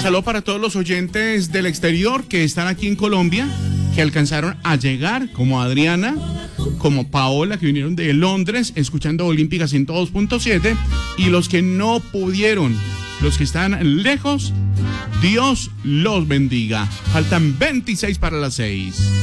saludo para todos los oyentes del exterior que están aquí en Colombia, que alcanzaron a llegar, como Adriana, como Paola, que vinieron de Londres, escuchando Olímpica 102.7, y los que no pudieron, los que están lejos, Dios los bendiga. Faltan 26 para las 6.